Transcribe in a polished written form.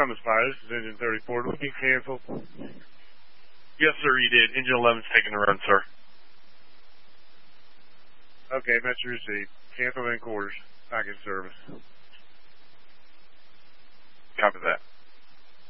Thomas Fire, this is Engine 34. Did we get canceled? Yes, sir, you did. Engine 11's taking the run, sir. Okay, Metro received. Canceled in quarters. Package service.